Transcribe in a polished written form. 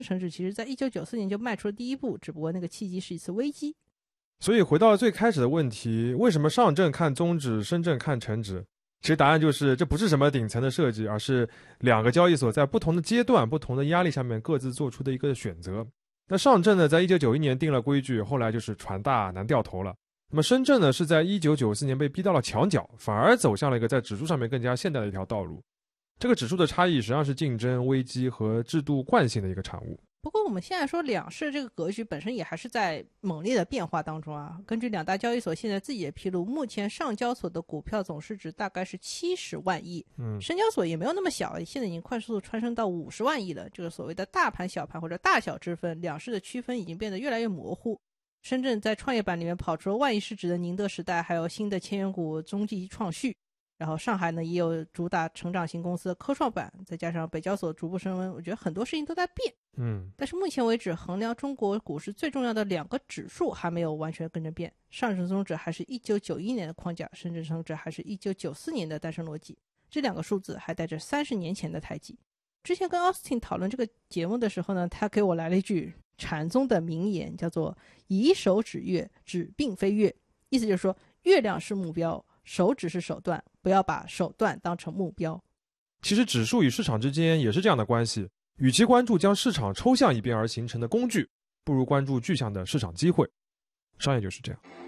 甚至其实在1994年就迈出了第一步，只不过那个契机是一次危机。 所以回到最开始的问题，为什么上证看综指，深圳看成指？其实答案就是这不是什么顶层的设计，而是两个交易所在不同的阶段、不同的压力下面各自做出的一个选择。那上证呢，在1991年定了规矩，后来就是船大难掉头了。那么深圳呢，是在1994年被逼到了墙角，反而走向了一个在指数上面更加现代的一条道路。这个指数的差异实际上是竞争、危机和制度惯性的一个产物。 不过我们现在说两市这个格局本身也还是在猛烈的变化当中啊。根据两大交易所现在自己的披露，目前上交所的股票总市值大概是70万亿，深交所也没有那么小，现在已经快速蹿升到50万亿了。这个所谓的大盘小盘或者大小之分，两市的区分已经变得越来越模糊。深圳在创业板里面跑出了万亿市值的宁德时代，还有新的千元股中继创续，然后上海呢也有主打成长型公司的科创板，再加上北交所逐步升温，我觉得很多事情都在变。但是目前为止，衡量中国股市最重要的两个指数还没有完全跟着变，上证综指还是1991年的框架，深圳成指还是1994年的诞生逻辑，这两个数字还带着30年前的胎记。之前跟 Austin 讨论这个节目的时候呢，他给我来了一句禅宗的名言，叫做以手指月，指并非月，意思就是说月亮是目标，手指是手段，不要把手段当成目标。 其实指数与市场之间也是这样的关系，与其关注将市场抽象一变而形成的工具，不如关注具象的市场机会。商业就是这样。